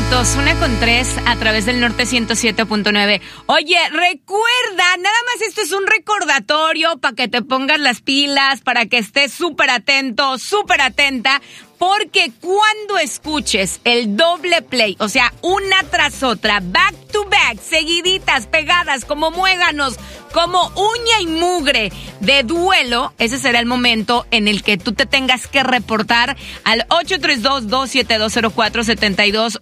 minutos, 1:03 a través del Norte 107.9. Oye, recuerda, nada más esto es un recordatorio para que te pongas las pilas, para que estés súper atento, súper atenta, porque cuando escuches el doble play, o sea, una tras otra, back to back, seguiditas, pegadas, como muéganos, como uña y mugre de duelo, ese será el momento en el que tú te tengas que reportar al 832-2720472,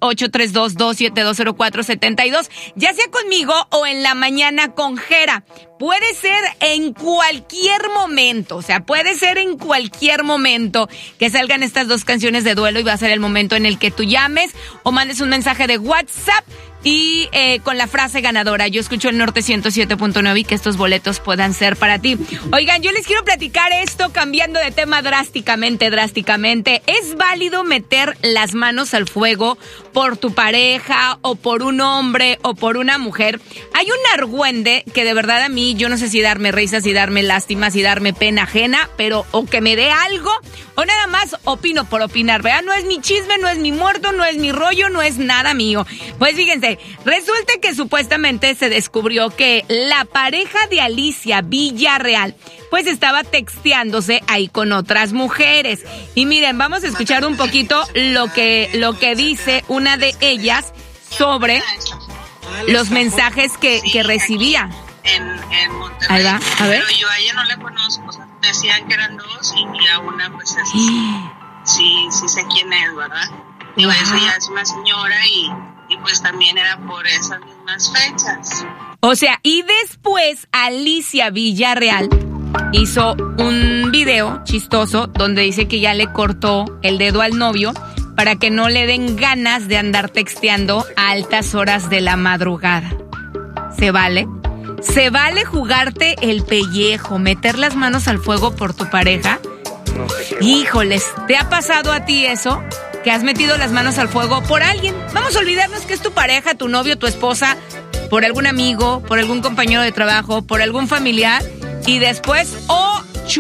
832-2720472, ya sea conmigo o en la mañana con Jera. Puede ser en cualquier momento, o sea, puede ser en cualquier momento que salgan estas dos canciones de duelo y va a ser el momento en el que tú llames o mandes un mensaje de WhatsApp y con la frase ganadora. Yo escucho el Norte 107.9 y que estos boletos puedan ser para ti. Oigan, yo les quiero platicar esto cambiando de tema drásticamente. ¿Es válido meter las manos al fuego por tu pareja o por un hombre o por una mujer? Hay un argüende que de verdad a mí, yo no sé si darme risas, si darme lástima, si darme pena ajena, pero o que me dé algo o nada más opino por opinar, ¿verdad? No es mi chisme, no es mi muerto, no es mi rollo, no es nada mío. Pues fíjense, resulta que supuestamente se descubrió que la pareja de Alicia Villarreal pues estaba texteándose ahí con otras mujeres. Y miren, vamos a escuchar un poquito lo que dice una de ellas sobre los mensajes que recibía. En Monterrey. Ahí va, a ver. Pero yo a ella no la conozco, o sea, decían que eran dos y a una pues es, sí sé quién es, ¿verdad? Digo, eso ya es una señora y pues también era por esas mismas fechas. O sea, y después Alicia Villarreal hizo un video chistoso donde dice que ya le cortó el dedo al novio para que no le den ganas de andar texteando a altas horas de la madrugada. ¿Se vale? ¿Se vale jugarte el pellejo, meter las manos al fuego por tu pareja? Híjoles, ¿te ha pasado a ti eso? Que has metido las manos al fuego por alguien. Vamos a olvidarnos que es tu pareja, tu novio, tu esposa, por algún amigo, por algún compañero de trabajo, por algún familiar. Y después,